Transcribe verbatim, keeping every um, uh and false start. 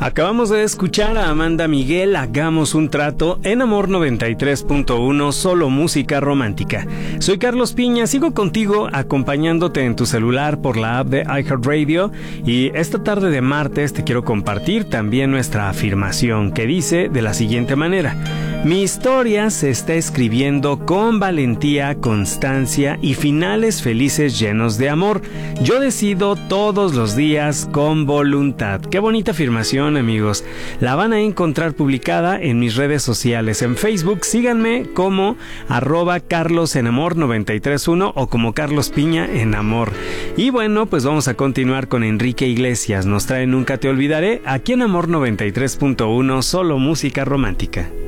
Acabamos de escuchar a Amanda Miguel, Hagamos un trato, en Amor noventa y tres punto uno, solo música romántica. Soy Carlos Piña, sigo contigo acompañándote en tu celular por la app de iHeartRadio, y esta tarde de martes te quiero compartir también nuestra afirmación que dice de la siguiente manera: mi historia se está escribiendo con valentía, constancia y finales felices llenos de amor. Yo decido todos los días con voluntad. Qué bonita afirmación, amigos. La van a encontrar publicada en mis redes sociales. En Facebook, síganme como arroba Carlos en Amor noventa y tres punto uno o como Carlos Piña en Amor. Y bueno, pues vamos a continuar con Enrique Iglesias. Nos trae Nunca te olvidaré aquí en Amor noventa y tres punto uno, solo música romántica.